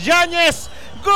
Yáñez. ¡Gol!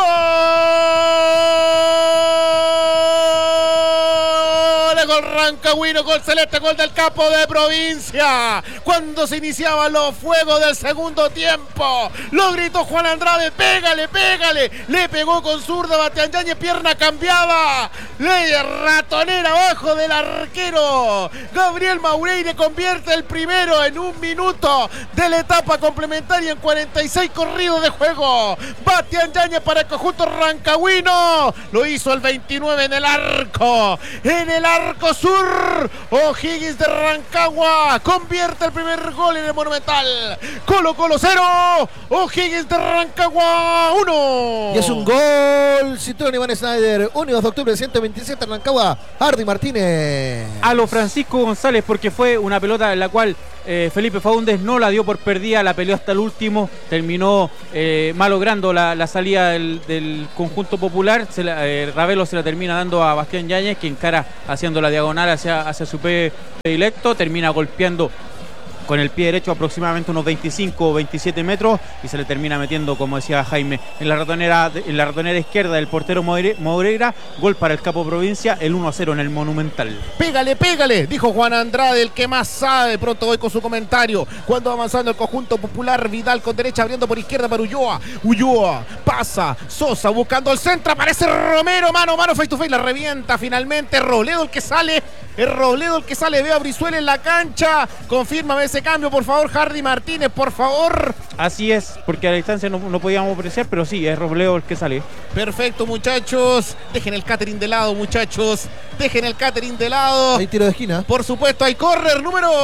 Gol rancagüino, gol celeste, gol del capo de provincia. Cuando se iniciaban los fuegos del segundo tiempo, lo gritó Juan Andrade: pégale, pégale. Le pegó con zurda Bastián Yáñez, pierna cambiada. Le ratonera abajo del arquero Gabriel Maureire, convierte el primero en 1 minuto de la etapa complementaria, en 46 corridos de juego. Bastián Yáñez para el conjunto rancagüino. Lo hizo el 29 en el arco. En el arco sur, O'Higgins de Rancagua convierte el primer gol en el Monumental. Colo-Colo 0, O'Higgins de Rancagua 1. Y es un gol Citroën Iván Snyder, 1 de octubre de 127 Rancagua, Hardy Martínez. A lo Francisco González, porque fue una pelota en la cual Felipe Faúndez no la dio por perdida, la peleó hasta el último, terminó malogrando la salida del conjunto popular. Ravelo se la termina dando a Bastián Yáñez, que encara haciendo la diagonal hacia su predilecto, termina golpeando con el pie derecho aproximadamente unos 25 o 27 metros y se le termina metiendo, como decía Jaime, en la ratonera izquierda del portero Moreira. Gol para el capo provincia, el 1-0 en el Monumental. Pégale, pégale, dijo Juan Andrade, el que más sabe. Pronto voy con su comentario. Cuando avanzando el conjunto popular, Vidal con derecha, abriendo por izquierda para Ulloa. Ulloa pasa, Sosa buscando el centro, aparece Romero, mano a mano, face to face, la revienta finalmente. Robledo el que sale, ve a Brizuela en la cancha. Confírmame ese cambio, por favor, Hardy Martínez, por favor. Así es, porque a la distancia no podíamos apreciar, pero sí, es Robledo el que sale. Perfecto, muchachos. Dejen el catering de lado, muchachos. Dejen el catering de lado. Hay tiro de esquina. Por supuesto, hay córner,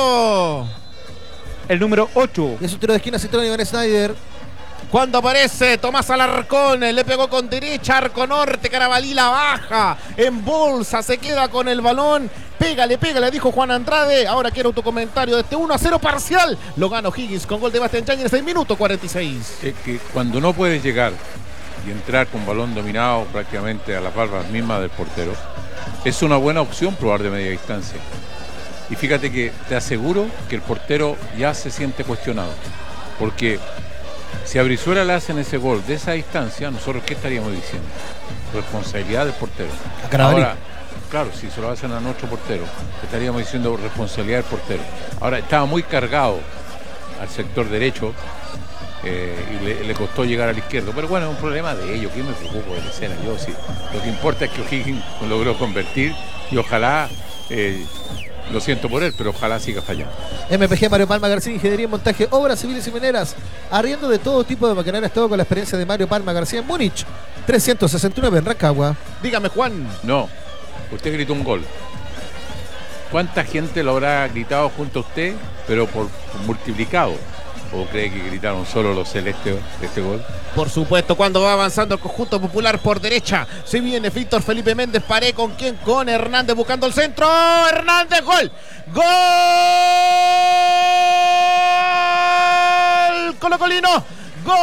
el número 8. Es un tiro de esquina, Citroën Iván Snyder. Cuando aparece Tomás Alarcón, le pegó con derecha, arco norte, Carabalí la baja, en bolsa, se queda con el balón. Pégale, pégale, dijo Juan Andrade. Ahora quiero tu comentario de este 1-0 parcial. Lo gana O'Higgins con gol de Bastián Yáñez en minuto 46. Es que cuando no puedes llegar y entrar con balón dominado prácticamente a las barbas mismas del portero, es una buena opción probar de media distancia. Y fíjate que te aseguro que el portero ya se siente cuestionado, porque si a Brizuela le hacen ese gol de esa distancia, nosotros ¿qué estaríamos diciendo? Responsabilidad del portero. Ahora, claro, si se lo hacen a nuestro portero, estaríamos diciendo responsabilidad del portero. Ahora, estaba muy cargado al sector derecho y le costó llegar al izquierdo. Pero bueno, es un problema de ellos. ¿Quién me preocupo de la escena? Yo sí. Lo que importa es que O'Higgins logró convertir y ojalá... lo siento por él, pero ojalá siga fallando. MPG Mario Palma García, Ingeniería, Montaje, Obras Civiles y Mineras. Arriendo de todo tipo de maquinarias, todo con la experiencia de Mario Palma García en Múnich. 369 en Rancagua. Dígame, Juan. No, usted gritó un gol. ¿Cuánta gente lo habrá gritado junto a usted, pero por multiplicado? ¿O cree que gritaron solo los celestes de este gol? Por supuesto, cuando va avanzando el conjunto popular por derecha, se viene Víctor Felipe Méndez. Paré con quién, con Hernández buscando el centro. Hernández, gol. ¡Gol! Colo-Colino. ¡Gol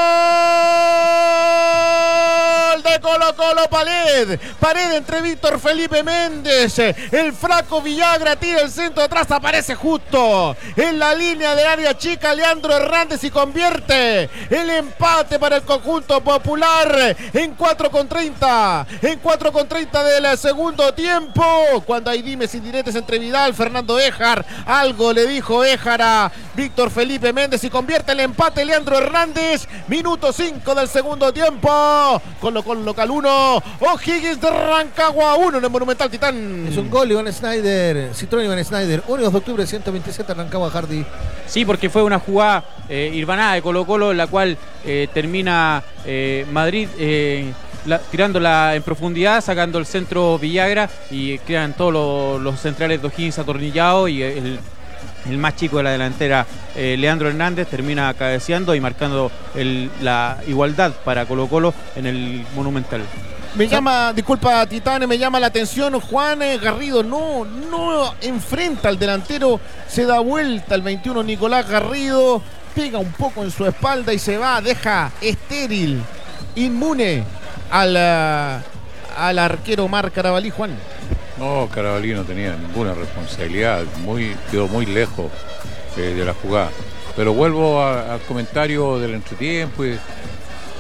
de Colo-Colo! Pared entre Víctor Felipe Méndez, el flaco Villagra tira el centro de atrás, aparece justo en la línea del área chica Leandro Hernández y convierte el empate para el conjunto popular en 4:30 del segundo tiempo, cuando hay dimes y diretes entre Vidal, Fernando Éjar, algo le dijo Éjar a Víctor Felipe Méndez y convierte el empate Leandro Hernández. Minuto 5 del segundo tiempo. Colo-Colo local 1, O'Higgins de Rancagua 1 en el Monumental Titán. Es un gol Iván Snyder, Citroën Iván Snyder, 1 de octubre 127 Rancagua, Hardy. Sí, porque fue una jugada irvanada de Colo-Colo en la cual termina Madrid tirándola en profundidad, sacando el centro Villagra y quedan todos los centrales de O'Higgins atornillados y el más chico de la delantera, Leandro Hernández, termina cabeceando y marcando la igualdad para Colo-Colo en el Monumental. Me llama, disculpa Titán, me llama la atención Juan Garrido, no enfrenta al delantero, se da vuelta el 21 Nicolás Garrido, pega un poco en su espalda y se va, deja estéril, inmune al arquero Mar Carabalí, Juan. No, Carabalí no tenía ninguna responsabilidad, quedó muy lejos de la jugada. Pero vuelvo al comentario del entretiempo.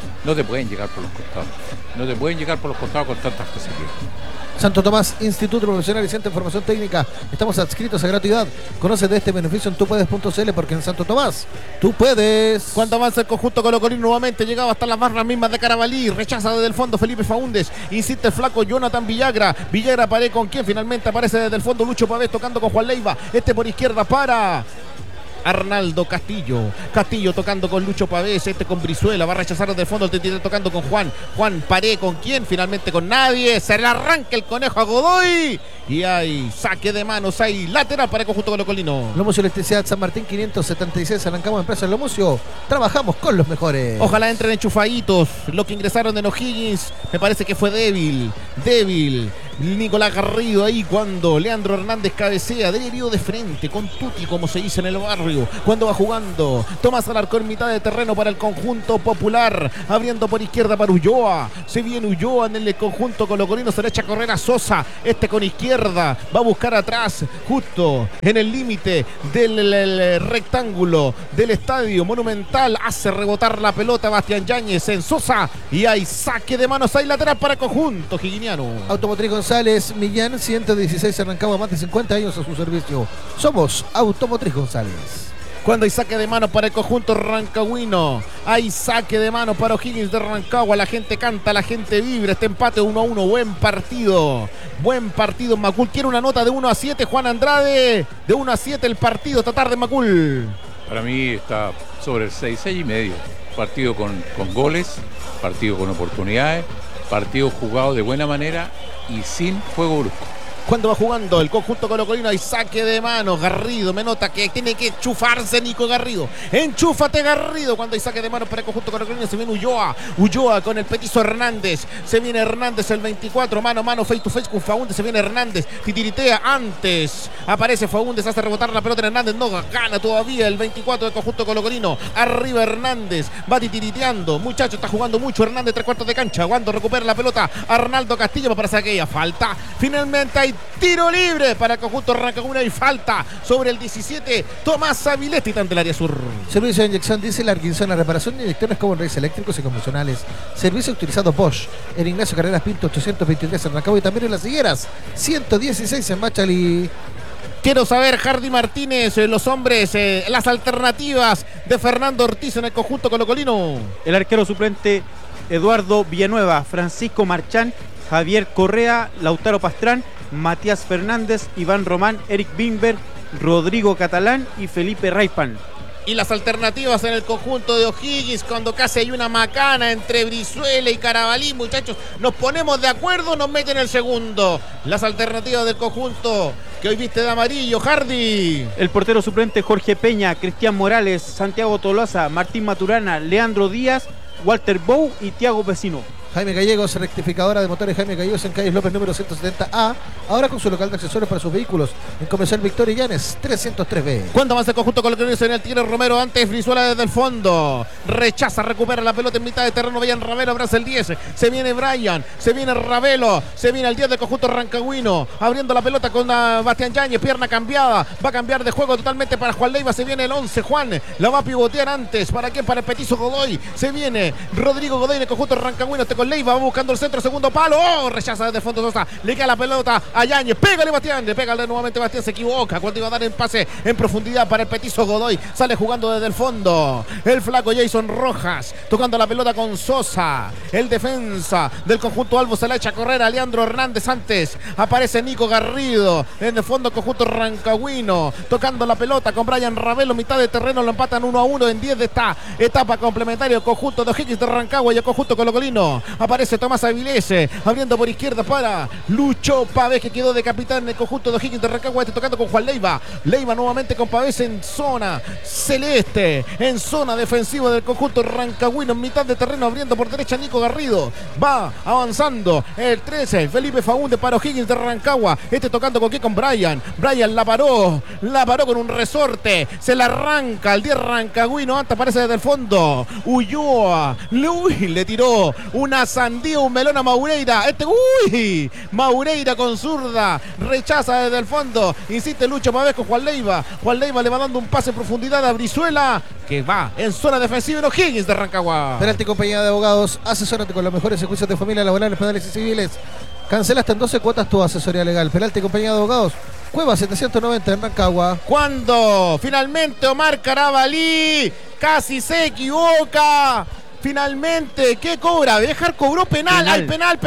no te pueden llegar por los costados. No te pueden llegar por los costados con tantas facilidades. Santo Tomás, Instituto Profesional y Centro de Formación Técnica. Estamos adscritos a gratuidad. Conoce de este beneficio en tupuedes.cl, porque en Santo Tomás, tú puedes. Cuando avanza el conjunto colocolino nuevamente, llegaba hasta las barras mismas de Carabalí. Rechaza desde el fondo Felipe Faúndez. Insiste el flaco Jonathan Villagra. Villagra paré con quien finalmente aparece desde el fondo Lucho Pavés tocando con Juan Leiva. Este por izquierda para Arnaldo Castillo. Castillo tocando con Lucho Pavés, con Brizuela. Va a rechazar desde el fondo el TT tocando con Juan. Juan paré con quién, finalmente con nadie. Se le arranca el conejo a Godoy. Y hay saque de manos, hay lateral para el conjunto colocolino. Lomucio Electricidad San Martín 576. Arrancamos empresa Lomucio. Trabajamos con los mejores. Ojalá entren enchufaditos. Los que ingresaron en O'Higgins, me parece que fue débil. Nicolás Garrido ahí cuando Leandro Hernández cabecea, de herido de frente, con tuti, como se dice en el barrio. Cuando va jugando Tomás Alarcón, mitad de terreno para el conjunto popular, abriendo por izquierda para Ulloa. Se viene Ulloa en el conjunto colocolino, se le echa a correr a Sosa. Con izquierda va a buscar atrás, justo en el límite del rectángulo del estadio Monumental. Hace rebotar la pelota Bastián Yáñez en Sosa. Y hay saque de manos, hay lateral para el conjunto higuiniano. Automotriz González Millán, 116, arrancaba más de 50 años a su servicio. Somos Automotriz González. Cuando hay saque de mano para el conjunto rancagüino, hay saque de mano para O'Higgins de Rancagua. La gente canta, la gente vibra. Este empate 1-1, buen partido. Macul quiere una nota de 1-7. Juan Andrade, de 1-7 el partido esta tarde en Macul. Para mí está sobre el 6-6,5. Partido con goles, partido con oportunidades, partido jugado de buena manera y sin juego brusco. Cuando va jugando el conjunto colocolino hay saque de manos. Garrido, me nota que tiene que enchufarse Nico Garrido. Enchúfate Garrido. Cuando hay saque de manos para el conjunto colocolino se viene Ulloa con el petizo Hernández. Se viene Hernández el 24, mano a mano, face to face con Faúndez. Se viene Hernández, titiritea antes. Aparece Faúndez, hace rebotar la pelota en Hernández. No gana todavía el 24 del conjunto colocolino. Arriba Hernández, va titiriteando. Muchacho, está jugando mucho Hernández, 3/4 de cancha. Cuando recupera la pelota Arnaldo Castillo para aquella falta. Finalmente hay tiro libre para el conjunto Rancagüino y falta sobre el 17 Tomás Avilés, ante el área sur. Servicio de inyección diésel, Arquinzona, reparación de inyectores como reyes eléctricos y convencionales. Servicio utilizado Bosch en Ignacio Carreras Pinto 823 en Rancagua y también en Las Higueras 116 en Machalí. Quiero saber, Hardy Martínez, los hombres, las alternativas de Fernando Ortiz en el conjunto colocolino. El arquero suplente Eduardo Villanueva, Francisco Marchán, Javier Correa, Lautaro Pastrán, Matías Fernández, Iván Román, Eric Bimber, Rodrigo Catalán y Felipe Raipan. Y las alternativas en el conjunto de O'Higgins, cuando casi hay una macana entre Brizuela y Carabalí, muchachos, nos ponemos de acuerdo, nos meten el segundo. Las alternativas del conjunto que hoy viste de amarillo, Hardy. El portero suplente Jorge Peña, Cristian Morales, Santiago Tolosa, Martín Maturana, Leandro Díaz, Walter Bou y Tiago Vecino. Jaime Gallegos, rectificadora de motores Jaime Gallegos en Calles López número 170A, ahora con su local de accesorios para sus vehículos en Comercial Victoria Llanes 303B. Cuando más el conjunto colocolino en el tiro Romero, antes Brizuela desde el fondo, rechaza, recupera la pelota en mitad de terreno, Brian Ravelo, abraza el 10, se viene Brian, se viene Ravelo, se viene el 10 del conjunto rancagüino, abriendo la pelota con Bastián Yáñez, pierna cambiada, va a cambiar de juego totalmente para Juan Leiva, se viene el 11, Juan, la va a pivotear antes, ¿para qué? Para el petizo Godoy, se viene Rodrigo Godoy en el conjunto rancagüino, con Leiva, va buscando el centro, segundo palo, rechaza desde el fondo Sosa, le queda la pelota a Yáñez, pégale Bastián, le pega nuevamente Bastián, se equivoca cuando iba a dar el pase en profundidad para el petizo Godoy, sale jugando desde el fondo, el flaco Jason Rojas, tocando la pelota con Sosa, el defensa del conjunto Albo se la echa a correr a Leandro Hernández, antes aparece Nico Garrido, en el fondo conjunto rancagüino, tocando la pelota con Brian Ravelo, mitad de terreno, lo empatan 1-1 en 10 de esta etapa complementaria, el conjunto de O'Higgins de Rancagua y el conjunto colocolino, aparece Tomás Avilés, abriendo por izquierda para Lucho Pavés, que quedó de capitán en el conjunto de O'Higgins de Rancagua, tocando con Juan Leiva, nuevamente con Pavés en zona celeste, en zona defensiva del conjunto rancagüino, en mitad de terreno, abriendo por derecha Nico Garrido, va avanzando el 13, Felipe Faúndez para O'Higgins de Rancagua, tocando con Brian la paró con un resorte, se la arranca el 10 rancagüino, antes aparece desde el fondo Ulloa, le tiró una una sandía, un melón a Maureira. Maureira con zurda, rechaza desde el fondo, insiste Lucho Pavés con Juan Leiva. Juan Leiva le va dando un pase en profundidad a Brizuela, que va en zona defensiva en O'Higgins de Rancagua. Penalti Compañía de Abogados, asesórate con los mejores juicios de familia, laborales, penales y civiles. Cancela hasta en 12 cuotas tu asesoría legal. Penalti Compañía de Abogados, Cueva 790 en Rancagua. Cuando finalmente Omar Carabalí casi se equivoca. Finalmente, ¿qué cobra? Béjar cobró penal. Hay penal.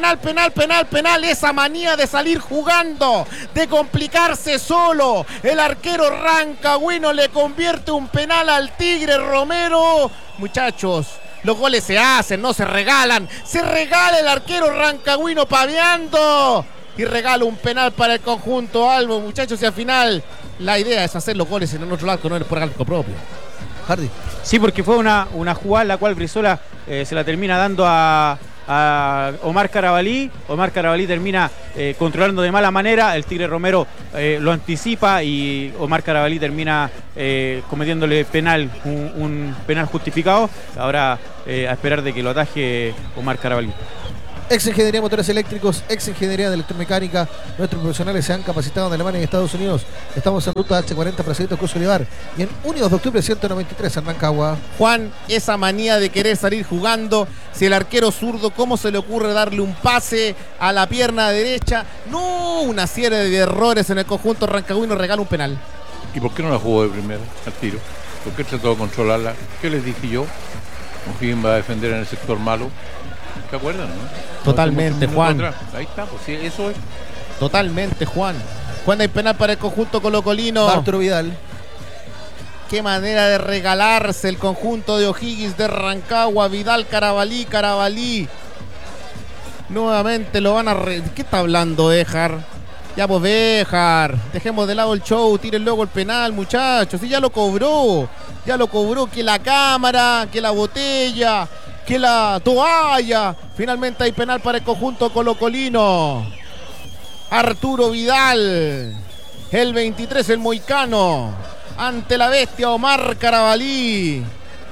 Esa manía de salir jugando, de complicarse solo. El arquero rancagüino le convierte un penal al Tigre Romero. Muchachos, los goles se hacen, no se regalan. Se regala el arquero rancagüino paveando. Y regala un penal para el conjunto Albo, muchachos. Y al final, la idea es hacer los goles en el otro lado, no por arco propio. Hardy. Sí, porque fue una jugada en la cual Brizuela se la termina dando a Omar Carabalí. Omar Carabalí termina controlando de mala manera. El Tigre Romero lo anticipa y Omar Carabalí termina cometiéndole penal, un penal justificado. Ahora a esperar de que lo ataje Omar Carabalí. Ex Ingeniería de Motores Eléctricos, ex Ingeniería de Electromecánica. Nuestros profesionales se han capacitado en Alemania y Estados Unidos. Estamos en ruta H40 Procedimiento Cruz Olivar y en Unidos de Octubre 193 en Rancagua. Juan, esa manía de querer salir jugando, si el arquero zurdo, ¿cómo se le ocurre darle un pase a la pierna derecha? No, una serie de errores en el conjunto rancagüino, regala un penal. ¿Y por qué no la jugó de primera al tiro? ¿Por qué trató de controlarla? ¿Qué les dije yo? O'Higgins va a defender en el sector malo. ¿Te acuerdan, no? Totalmente, Juan. Ahí está, pues sí, eso es. Totalmente, Juan. Juan, hay penal para el conjunto colocolino. Arturo Vidal. Qué manera de regalarse el conjunto de O'Higgins de Rancagua. Vidal, Carabalí. Nuevamente lo van a... ¿Qué está hablando Béjar? Ya pues Béjar, dejemos de lado el show, tiren luego el penal, muchachos. Y ya lo cobró. Que la cámara, que la botella, que la toalla. Finalmente hay penal para el conjunto colocolino. Arturo Vidal, el 23, el moicano, ante la bestia Omar Carabalí.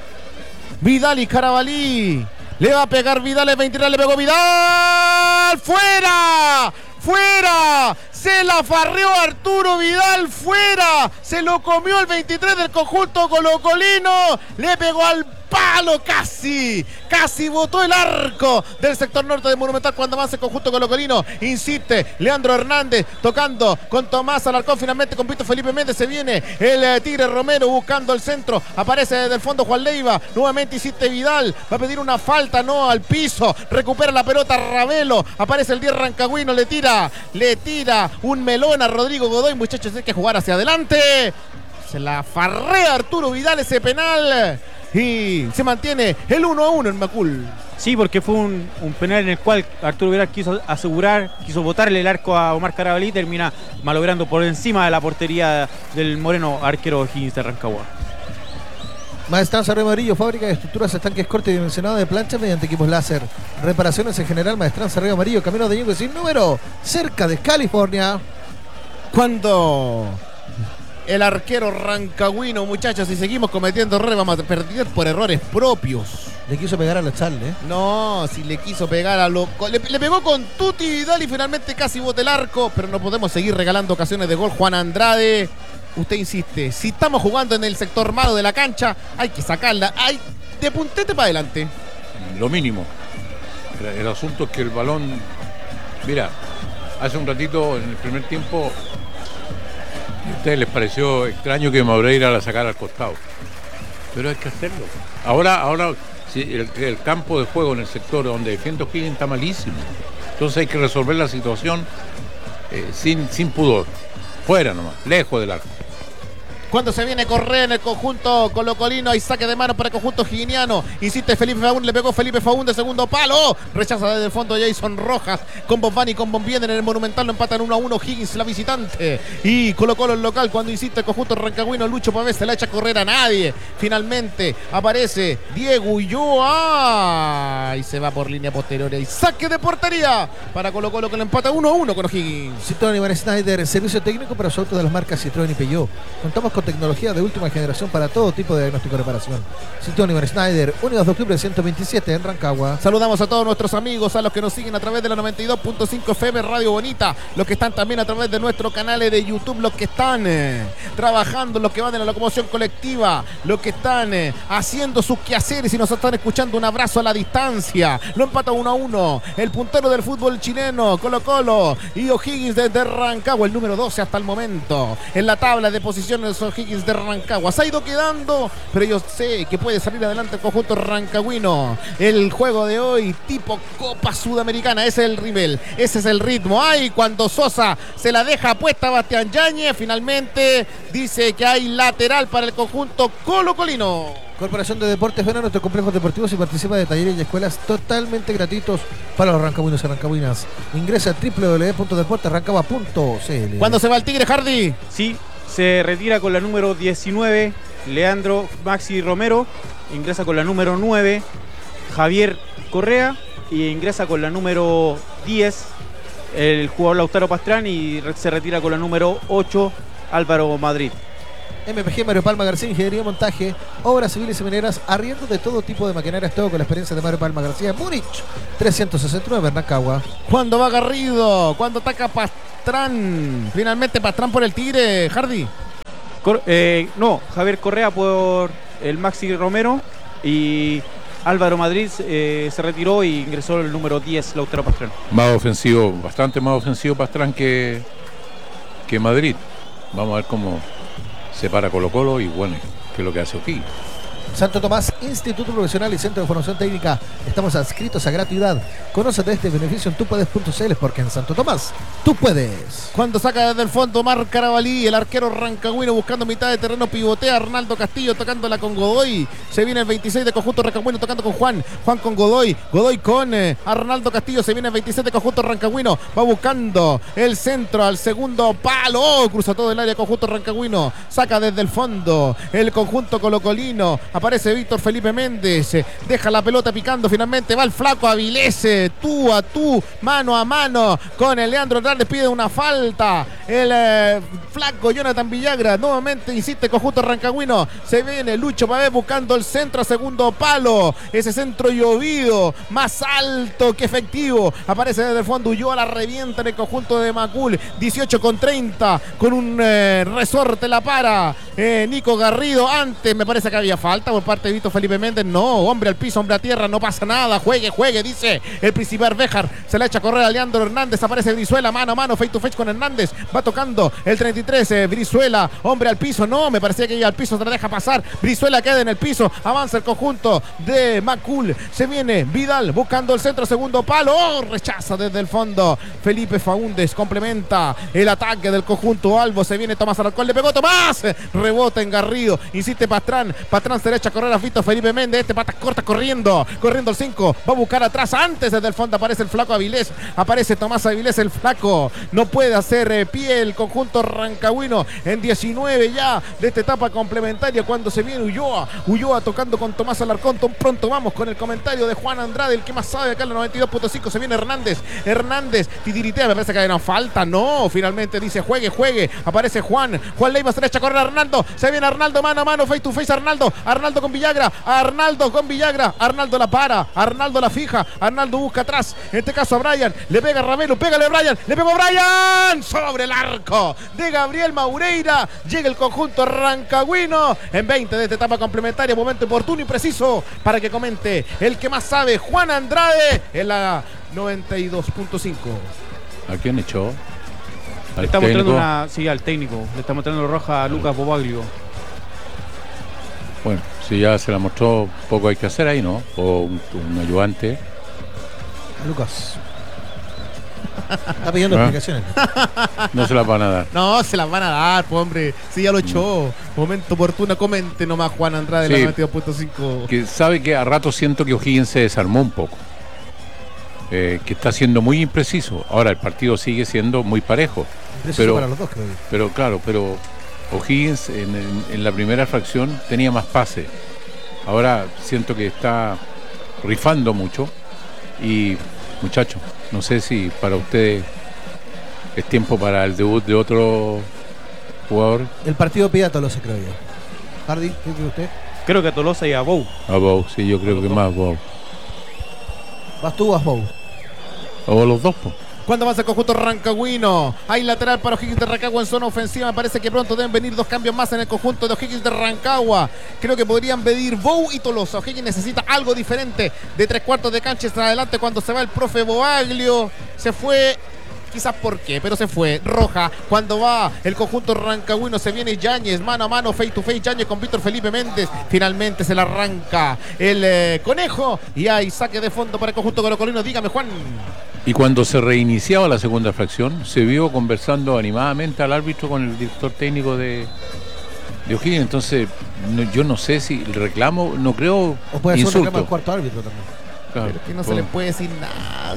Vidal y Carabalí. Le va a pegar Vidal, el 23, le pegó Vidal. ¡Fuera! Se la farreó Arturo Vidal, fuera. Se lo comió el 23 del conjunto colocolino. Le pegó al palo casi botó el arco del sector norte de Monumental cuando avanza el conjunto colocolino. Insiste Leandro Hernández tocando con Tomás Alarcón, finalmente con Víctor Felipe Méndez. Se viene el Tigre Romero buscando el centro, aparece desde el fondo Juan Leiva, nuevamente insiste Vidal, va a pedir una falta, no, al piso, recupera la pelota Ravelo, aparece el 10 rancagüino, le tira un melón a Rodrigo Godoy. Muchachos, hay que jugar hacia adelante. Se la farrea Arturo Vidal ese penal. Y se mantiene el 1-1 en Macul. Sí, porque fue un penal en el cual Arturo Vidal quiso botarle el arco a Omar Carabalí, termina malogrando por encima de la portería del moreno arquero O'Higgins de Rancagua. Maestranza Río Amarillo, fábrica de estructuras, estanques, corte y dimensionado de planchas mediante equipos láser. Reparaciones en general, Maestranza Río Amarillo, camino de Ñuble sin número, cerca de California. Cuando el arquero rancagüino, muchachos, si seguimos cometiendo errores, vamos a perder por errores propios. Le quiso pegar a la Charle, ¿eh? No, si le quiso pegar a lo... Le pegó con Tuti Vidal y finalmente casi bota el arco, pero no podemos seguir regalando ocasiones de gol. Juan Andrade, usted insiste, si estamos jugando en el sector malo de la cancha, hay que sacarla, hay de puntete para adelante. Lo mínimo. El asunto es que el balón... Mira, hace un ratito, en el primer tiempo... ¿A ustedes les pareció extraño que Maureira la sacara al costado? Pero hay que hacerlo. Ahora si el campo de juego en el sector donde defiende O'Higgins está malísimo. Entonces hay que resolver la situación sin pudor. Fuera nomás, lejos del arco. Cuando se viene Correa en el conjunto colocolino, hay saque de mano para el conjunto higuiniano. Insiste Felipe Faún, le pegó Felipe Faún de segundo palo. Rechaza desde el fondo Jason Rojas. Con Bonvani y con Bonvien en el Monumental lo empatan 1-1. Higgins la visitante. Y Colo-Colo el local cuando insiste el conjunto rancagüino. Lucho Pavés se la echa a correr a nadie. Finalmente aparece Diego Ulloa. Y se va por línea posterior. Y saque de portería para Colo-Colo que lo empata 1-1 con O'Higgins. Citroën y Van Snyder, servicio técnico para los autos de las marcas Citroën y Peugeot. Contamos con con tecnología de última generación para todo tipo de diagnóstico y reparación. Sitio Oliver Schneider, 1 de octubre 127 en Rancagua. Saludamos a todos nuestros amigos, a los que nos siguen a través de la 92.5 FM Radio Bonita, los que están también a través de nuestros canales de YouTube, los que están trabajando, los que van en la locomoción colectiva, los que están haciendo sus quehaceres y nos están escuchando. Un abrazo a la distancia. Lo empata 1-1 el puntero del fútbol chileno, Colo-Colo, y O'Higgins desde Rancagua, el número 12 hasta el momento en la tabla de posiciones. O'Higgins de Rancagua se ha ido quedando, pero yo sé que puede salir adelante el conjunto rancagüino. El juego de hoy tipo Copa Sudamericana, ese es el nivel, ese es el ritmo. Ay, cuando Sosa se la deja puesta a Bastián Yáñez, finalmente dice que hay lateral para el conjunto colocolino. Corporación de Deportes, ven a nuestros complejos deportivos y participa de talleres y escuelas totalmente gratuitos para los rancagüinos y rancagüinas. Ingresa a www.deportesrancagua.cl. ¿Cuándo se va el Tigre, Hardy? Sí, se retira con la número 19 Leandro Maxi Romero, ingresa con la número 9 Javier Correa y ingresa con la número 10 el jugador Lautaro Pastrán y se retira con la número 8 Álvaro Madrid. MPG Mario Palma García, Ingeniería, Montaje, Obras Civiles y Mineras, arriendo de todo tipo de maquinarias, todo con la experiencia de Mario Palma García, Múnich 369 en Rancagua. Cuando va Garrido, cuando ataca Pastrán, finalmente Pastrán por el Tigre, Hardy. No, Javier Correa por el Maxi Romero y Álvaro Madrid se retiró y ingresó el número 10 Lautaro Pastrán. Más ofensivo, bastante más ofensivo Pastrán que Madrid. Vamos a ver cómo se para Colo-Colo y bueno, qué es lo que hace aquí. Santo Tomás, Instituto Profesional y Centro de Formación Técnica. Estamos adscritos a gratuidad. Conócete este beneficio en tupuedes.cl porque en Santo Tomás tú puedes. Cuando saca desde el fondo Marc Carabalí, el arquero rancagüino buscando mitad de terreno, pivotea Arnaldo Castillo tocándola con Godoy. Se viene el 26 de conjunto rancagüino tocando con Juan con Godoy con Arnaldo Castillo. Se viene el 26 de conjunto rancagüino, va buscando el centro al segundo palo. Oh, cruza todo el área conjunto rancagüino, saca desde el fondo el conjunto colocolino. Aparece Víctor Felipe Méndez, deja la pelota picando, finalmente va el flaco Avilés, tú a tú, mano a mano con el Leandro Hernández, pide una falta, el flaco Jonathan Villagra, nuevamente insiste conjunto rancagüino, se viene Lucho Pavés buscando el centro a segundo palo, ese centro llovido, más alto que efectivo, aparece desde el fondo, Ulloa la revienta en el conjunto de Macul, 18-30, con un resorte la para Nico Garrido, antes me parece que había falta por parte de Víctor Felipe Méndez, no, hombre al piso, hombre a tierra, no pasa nada, juegue, dice el principal Béjar, se la echa a correr a Leandro Hernández, aparece Brizuela, mano a mano, face to face con Hernández, va tocando el 33, Brizuela, hombre al piso, no, me parecía que iba al piso, se la deja pasar, Brizuela queda en el piso, avanza el conjunto de Macul, se viene Vidal buscando el centro, segundo palo, oh, rechaza desde el fondo, Felipe Faúndez complementa el ataque del conjunto Albo, se viene Tomás Alarcón, le pegó Tomás, rebota en Garrido, insiste Pastrán se le echa a correr a Víctor Felipe Méndez, este patas corta corriendo el 5, va a buscar atrás, antes desde el fondo aparece el flaco Avilés, aparece Tomás Avilés el flaco, no puede hacer pie el conjunto rancagüino en 19 ya de esta etapa complementaria cuando se viene Ulloa tocando con Tomás Alarcón, pronto vamos con el comentario de Juan Andrade, el que más sabe acá en la 92.5, se viene Hernández, titiritea, me parece que hay una falta, no, finalmente dice juegue, aparece Juan Leiva, se le echa a correr a Arnaldo, se viene Arnaldo mano a mano, face to face Arnaldo con Villagra, Arnaldo la para, Arnaldo la fija, Arnaldo busca atrás, en este caso a Brian, le pega a Ravelo, pégale a Brian, le pegó a Brian, sobre el arco de Gabriel Maureira, llega el conjunto rancagüino en 20 de esta etapa complementaria, momento oportuno y preciso para que comente el que más sabe, Juan Andrade, en la 92.5. ¿A quién echó? Le está mostrando al técnico, le está mostrando roja a Lucas Bobaglio. Bueno, si ya se la mostró, poco hay que hacer ahí, ¿no? O un ayudante. Lucas. Está pidiendo explicaciones. No se las van a dar. No, se las van a dar, pues, hombre. Si ya lo echó. Momento oportuno, comente nomás Juan Andrade, sí, la 92.5. Que sabe que a rato siento que O'Higgins se desarmó un poco. Que está siendo muy impreciso. Ahora el partido sigue siendo muy parejo. Pero para los dos, creo. Pero O'Higgins en la primera fracción tenía más pase. Ahora siento que está rifando mucho. Y muchachos, no sé si para ustedes es tiempo para el debut de otro jugadores. El partido pide a Tolosa, creo yo. Hardy, ¿qué cree usted? Creo que a Tolosa y a Bou. A Bow, sí, yo creo que más Bow. ¿Vas tú o vas Bow? O los dos, pues. Cuando más el conjunto rancagüino. Hay lateral para O'Higgins de Rancagua en zona ofensiva. Me parece que pronto deben venir 2 cambios más en el conjunto de O'Higgins de Rancagua. Creo que podrían pedir Bou y Tolosa. O'Higgins necesita algo diferente de 3/4 de cancha hasta adelante cuando se va el profe Boaglio. Se fue. Quizás por qué, pero se fue. Roja, cuando va el conjunto rancagüino, se viene Yáñez, mano a mano, face to face, Yáñez con Víctor Felipe Méndez. Finalmente se la arranca el conejo y hay saque de fondo para el conjunto colocolino. Dígame, Juan. Y cuando se reiniciaba la segunda fracción, se vio conversando animadamente al árbitro con el director técnico de O'Higgins. Entonces, yo no sé si el reclamo, no creo O puede ser un reclamo insulto. al cuarto árbitro también. Claro, Pero que no se le puede decir nada.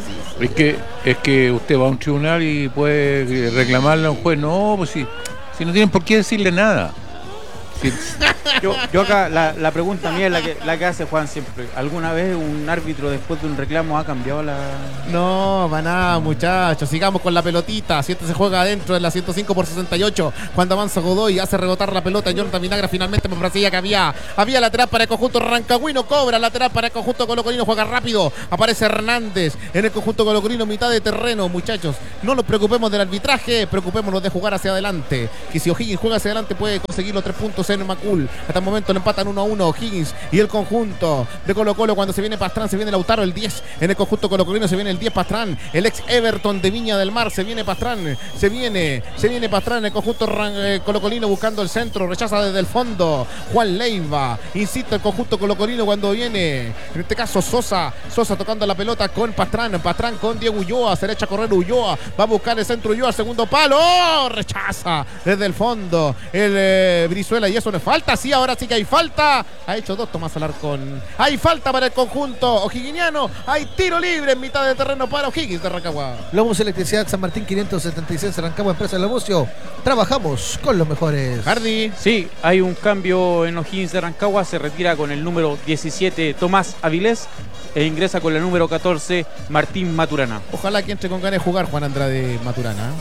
es que usted va a un tribunal y puede reclamarle a un juez. No, pues si no tienen por qué decirle nada. Si- Yo acá, la pregunta mía es la que hace Juan siempre. ¿Alguna vez un árbitro después de un reclamo ha cambiado la...? No, para nada, muchachos. Sigamos con la pelotita. Si este se juega adentro en la 105 por 68. Cuando avanza Godoy, hace rebotar la pelota. Jonathan Vinagra finalmente me parecía que había lateral para el conjunto rancagüino. Cobra lateral para el conjunto colocolino. Juega rápido. Aparece Hernández en el conjunto colocolino. Mitad de terreno, muchachos. No nos preocupemos del arbitraje. Preocupémonos de jugar hacia adelante. Que si O'Higgins juega hacia adelante puede conseguir los 3 puntos en Macul. Hasta el momento le empatan 1-1 O'Higgins y el conjunto de Colo Colo. Cuando se viene Pastrán, se viene Lautaro, el 10 en el conjunto colocolino, se viene el 10 Pastrán, el ex Everton de Viña del Mar, se viene Pastrán, se viene Pastrán en el conjunto colocolino buscando el centro, rechaza desde el fondo Juan Leiva, insiste el conjunto colocolino cuando viene, en este caso Sosa tocando la pelota con Pastrán con Diego Ulloa, se le echa a correr Ulloa, va a buscar el centro Ulloa, segundo palo, rechaza desde el fondo el Brizuela y eso no es falta, sí, ahora sí que hay falta, ha hecho 2 Tomás Alarcón, hay falta para el conjunto o'higginiano, hay tiro libre en mitad de terreno para O'Higgins de Rancagua. Lomus Electricidad San Martín 576 Rancagua, empresa de Lomucio. Trabajamos con los mejores. Hardy. Sí, hay un cambio en O'Higgins de Rancagua. Se retira con el número 17 Tomás Avilés e ingresa con el número 14 Martín Maturana. Ojalá que entre con ganas de jugar Juan Andrade Maturana.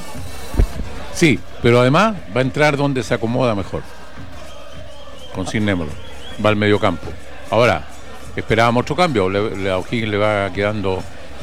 Sí, pero además va a entrar donde se acomoda mejor. Consignémoslo. Va al medio campo. Ahora, esperábamos otro cambio. A O'Higgins le va quedando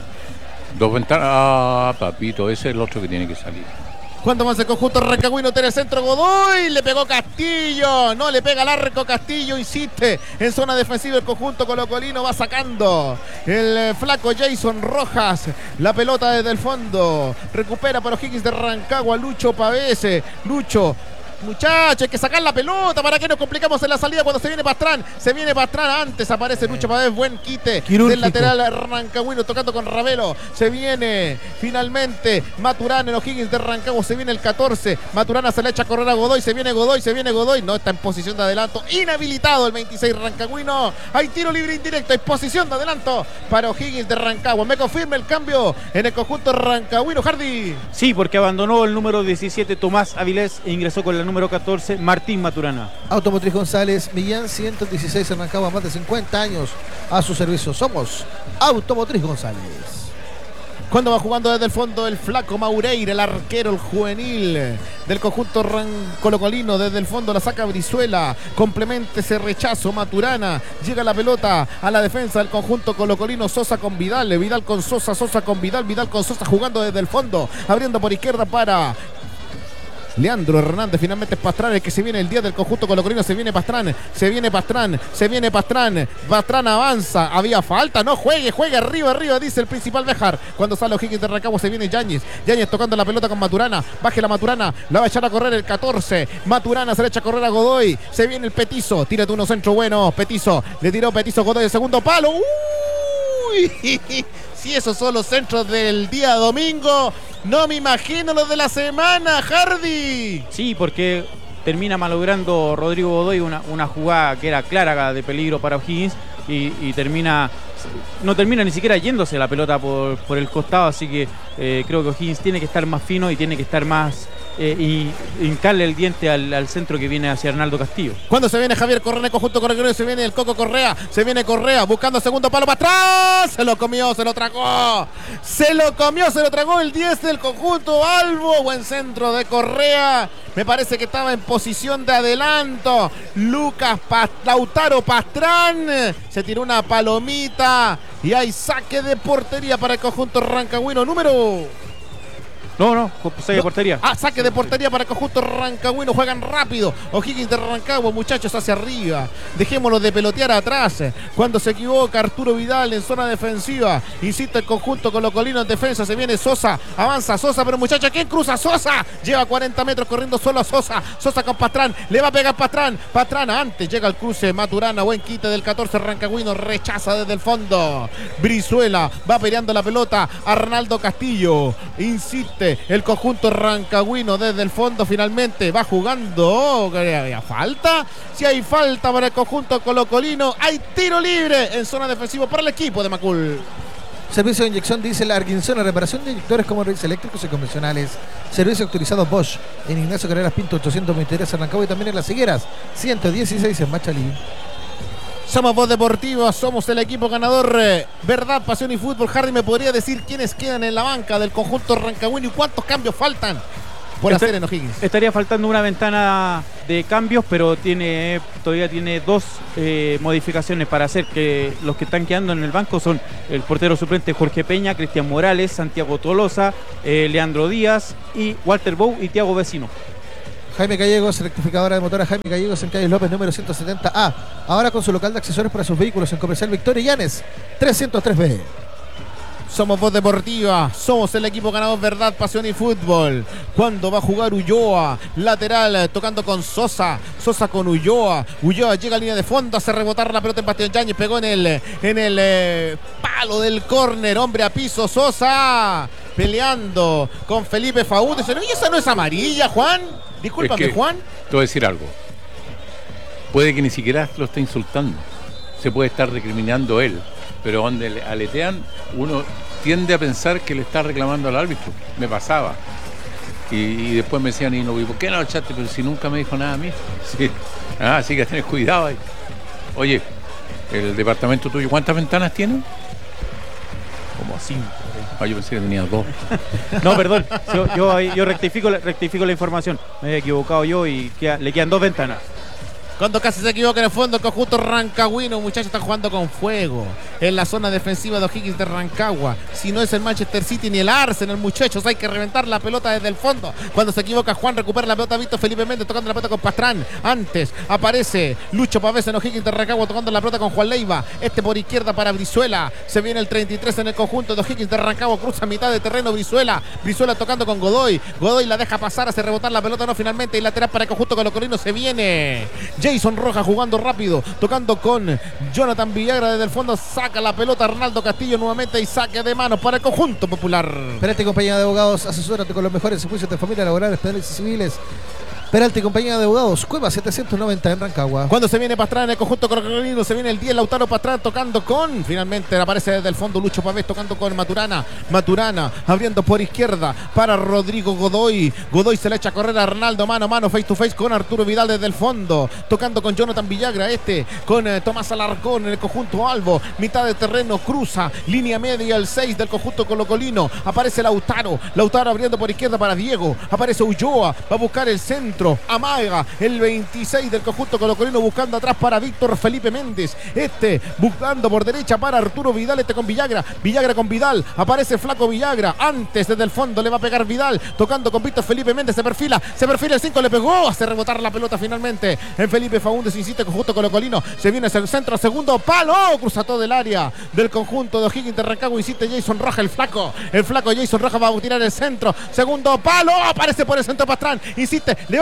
2 ventanas. Ah, papito, ese es el otro que tiene que salir. Cuando más el conjunto rancagüino tiene el centro Godoy, le pegó Castillo, no le pega al arco Castillo, insiste en zona defensiva el conjunto colocolino, va sacando el flaco Jason Rojas, la pelota desde el fondo, recupera para O'Higgins de Rancagua, Lucho Pavese, Lucho. Muchachos, hay que sacar la pelota. ¿Para qué nos complicamos en la salida cuando se viene Pastrán? Se viene Pastrán antes, aparece Lucho Pavés, buen quite Quirúrgico. del lateral rancagüino tocando con Ravelo. Se viene finalmente Maturana en O'Higgins de Rancagua. Se viene el 14. Maturana se le echa a correr a Godoy. Se viene Godoy. No está en posición de adelanto. Inhabilitado el 26 rancagüino. Hay tiro libre indirecto. Hay posición de adelanto para O'Higgins de Rancagua. Me confirma el cambio en el conjunto rancagüino. Hardy. Sí, porque abandonó el número 17 Tomás Avilés e ingresó con el número 14 Martín Maturana. Automotriz González, Millán 116 en Rancagua, más de 50 años a su servicio. Somos Automotriz González. Cuando va jugando desde el fondo el flaco Maureira, el arquero, el juvenil del conjunto colocolino, desde el fondo la saca Brizuela, complementa ese rechazo Maturana, llega la pelota a la defensa del conjunto colocolino, Sosa con Vidal, Vidal con Sosa, Sosa con Vidal, Vidal con Sosa jugando desde el fondo, abriendo por izquierda para Leandro Hernández, finalmente es Pastrán el que se viene el día del conjunto colocolino, se viene Pastrán, Pastrán avanza, había falta, no juegue arriba, dice el principal Bejar, cuando sale O'Higgins de Rancagua se viene Yáñez tocando la pelota con Maturana, baje la Maturana, la va a echar a correr el 14, Maturana se le echa a correr a Godoy, se viene el Petizo, tírate uno centro bueno, Petizo, le tiró Petizo Godoy el segundo palo, uy, si esos son los centros del día domingo, no me imagino los de la semana, Hardy. Sí, porque termina malogrando Rodrigo Godoy una jugada que era clara de peligro para O'Higgins y no termina ni siquiera yéndose la pelota por el costado, así que creo que O'Higgins tiene que estar más fino y tiene que estar más y hincarle el diente al centro que viene hacia Arnaldo Castillo. Cuando se viene Javier Correa conjunto con el se viene el Coco Correa, se viene Correa buscando segundo palo para atrás, se lo comió, se lo tragó, se lo tragó el 10 del conjunto Albo. Buen centro de Correa, me parece que estaba en posición de adelanto. Lautaro Pastrán se tiró una palomita y hay saque de portería para el conjunto rancagüino número... No, saque de portería. Saque de portería para el conjunto rancagüino. Juegan rápido. O'Higgins de Rancagua, muchachos, hacia arriba. Dejémoslo de pelotear atrás. Cuando se equivoca Arturo Vidal en zona defensiva. Insiste el conjunto colocolino en defensa. Se viene Sosa. Avanza Sosa, pero muchachos, ¿quién cruza? Sosa. Lleva 40 metros corriendo solo a Sosa. Sosa con Pastrán. Le va a pegar Pastrán. Pastrán antes. Llega al cruce. Maturana. Buen quite del 14 rancagüino. Rechaza desde el fondo. Brizuela va peleando la pelota. Arnaldo Castillo. Insiste el conjunto rancagüino desde el fondo. Finalmente va jugando. ¿Había falta? Si hay falta para el conjunto colocolino, hay tiro libre en zona defensiva para el equipo de Macul. Servicio de inyección diésel Arguinzona, reparación de inyectores como reyes eléctricos y convencionales. Servicio autorizado Bosch en Ignacio Carreras Pinto 823 en Rancagua y también en Las Higueras 116 en Machalí. Somos Voz Deportiva, somos el equipo ganador. Verdad, pasión y fútbol. Harry, ¿me podría decir quiénes quedan en la banca del conjunto rancagüino y cuántos cambios faltan por hacer en O'Higgins? Estaría faltando una ventana de cambios, pero todavía tiene 2 modificaciones para hacer. Que los que están quedando en el banco son el portero suplente Jorge Peña, Cristian Morales, Santiago Tolosa, Leandro Díaz y Walter Bou y Tiago Vecino. Jaime Gallegos, rectificadora de motora Jaime Gallegos en calle López número 170A. Ahora con su local de accesorios para sus vehículos en Comercial Victoria Llanes 303B. Somos Voz Deportiva, somos el equipo ganador, verdad, pasión y fútbol. Cuando va a jugar Ulloa, lateral, tocando con Sosa, Sosa con Ulloa, Ulloa llega a línea de fondo, hace rebotar la pelota en Bastián Yáñez, pegó en el palo del córner, hombre a piso, Sosa, peleando con Felipe Faúndez. ¿Y esa no es amarilla, Juan? Discúlpame, Juan. Te voy a decir algo. Puede que ni siquiera lo esté insultando. Se puede estar recriminando él. Pero donde le aletean, uno tiende a pensar que le está reclamando al árbitro. Me pasaba. Y después me decían, ¿y por qué no lo echaste? Pero si nunca me dijo nada a mí. Sí. Así que tenés cuidado ahí. Oye, el departamento tuyo, ¿cuántas ventanas tiene? Como 5. Yo pensé que tenía 2. No, perdón. Yo rectifico la información. Me había equivocado yo y le quedan 2 ventanas. Cuando casi se equivoca en el fondo el conjunto rancagüino, muchachos, están jugando con fuego en la zona defensiva de O'Higgins de Rancagua. Si no es el Manchester City ni el Arsenal, muchachos, hay que reventar la pelota desde el fondo. Cuando se equivoca Juan, recupera la pelota Víctor Felipe Méndez tocando la pelota con Pastrán. Antes aparece Lucho Pavés en O'Higgins de Rancagua tocando la pelota con Juan Leiva. Por izquierda para Brizuela. Se viene el 33 en el conjunto de O'Higgins de Rancagua, cruza mitad de terreno Brizuela. Brizuela tocando con Godoy. Godoy la deja pasar, hace rebotar la pelota, no finalmente. Y lateral para el conjunto colocolino se viene Jason Rojas jugando rápido, tocando con Jonathan Villagra desde el fondo, saca la pelota Arnaldo Castillo nuevamente y saque de manos para el conjunto popular. Peralta y compañía de abogados, asesórate con los mejores juicios de familia, laborales, penales y civiles. Peralta y compañía de abogados, Cueva 790 en Rancagua. Cuando se viene Pastrán en el conjunto colocolino, se viene el 10 Lautaro Pastrán tocando con, finalmente aparece desde el fondo Lucho Pavés tocando con Maturana abriendo por izquierda para Rodrigo Godoy. Godoy se le echa a correr a Arnaldo mano a mano, face to face con Arturo Vidal desde el fondo, tocando con Jonathan Villagra, con Tomás Alarcón en el conjunto Albo, mitad de terreno, cruza línea media el 6 del conjunto colocolino, aparece Lautaro abriendo por izquierda para Diego, aparece Ulloa, va a buscar el centro, amaga el 26 del conjunto colocolino buscando atrás para Víctor Felipe Méndez, buscando por derecha para Arturo Vidal, con Villagra con Vidal, aparece Flaco Villagra, antes desde el fondo le va a pegar Vidal, tocando con Víctor Felipe Méndez, se perfila el 5, le pegó, hace rebotar la pelota finalmente en Felipe Faúndez, insiste el conjunto colocolino, se viene hacia el centro, segundo palo, cruza todo el área del conjunto de O'Higgins de Rancagua, insiste Jason Rojas, el flaco Jason Rojas va a tirar el centro, segundo palo, aparece por el centro Pastrán, insiste, le va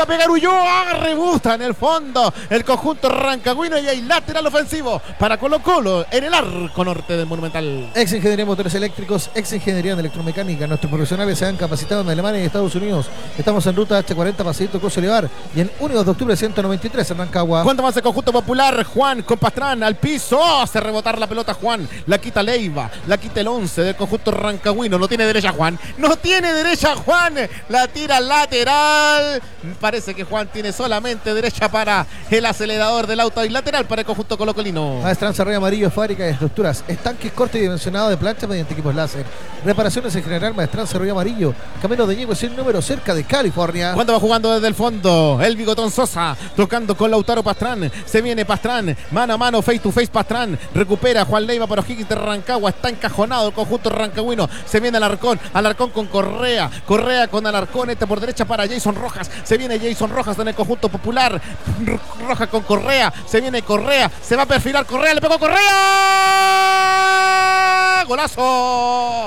a pegar Ulloa, rebusta en el fondo el conjunto rancagüino y hay lateral ofensivo para Colo Colo en el arco norte del Monumental. Ex Ingeniería en Motores Eléctricos, ex Ingeniería en Electromecánica. Nuestros profesionales se han capacitado en Alemania y Estados Unidos. Estamos en ruta H40, Pasito Coso Elevar y en 1 de octubre 193 en Rancagua. Cuando más el conjunto popular, Juan con Pastrán al piso, hace rebotar la pelota Juan, la quita Leiva, la quita el 11 del conjunto rancagüino, no tiene derecha Juan, no tiene derecha Juan, la tira lateral, parece que Juan tiene solamente derecha para el acelerador del auto y lateral para el conjunto colocolino. Maestranza Rey Amarillo, fábrica de estructuras, estanques, corte y dimensionado de planchas mediante equipos láser, reparaciones en general. Maestranza Rey Amarillo, camino de Ñeco sin número, cerca de California. Cuando va jugando desde el fondo el Bigotón Sosa, tocando con Lautaro Pastrán, se viene Pastrán, mano a mano, face to face Pastrán, recupera Juan Leiva para O'Higgins de Rancagua, está encajonado el conjunto rancagüino, se viene Alarcón con Correa con Alarcón, este por derecha para Jason Rojas, se viene Jason Rojas en el conjunto popular, Rojas con Correa, se viene Correa, se va a perfilar Correa, le pegó Correa, golazo,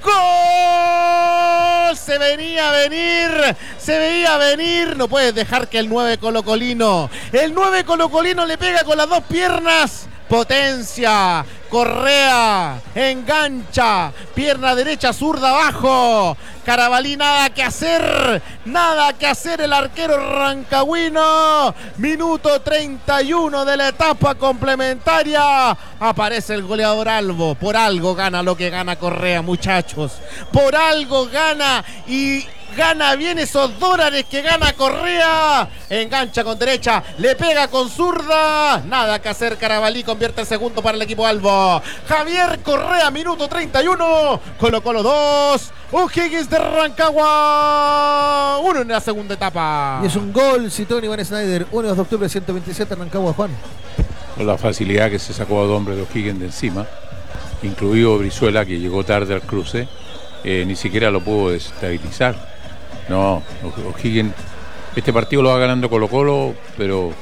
¡gol! Se veía venir, no puedes dejar que el 9 colocolino le pega con las dos piernas, potencia, Correa, engancha, pierna derecha, zurda abajo, Carabalí nada que hacer el arquero rancagüino, minuto 31 de la etapa complementaria, aparece el goleador Albo, por algo gana lo que gana Correa, muchachos, por algo gana y gana bien esos dólares que gana Correa, engancha con derecha, le pega con zurda, nada que hacer, Carabalí convierte el segundo para el equipo Albo. Javier Correa, minuto 31, Colo Colo 2, O'Higgins de Rancagua 1 en la segunda etapa. Y es un gol, citó Iván Snyder, 1 de octubre 127 en Rancagua, Juan. Con la facilidad que se sacó a 2 hombres de O'Higgins de encima, incluido Brizuela, que llegó tarde al cruce, ni siquiera lo pudo desestabilizar. No, O'Higgins, este partido lo va ganando Colo Colo, pero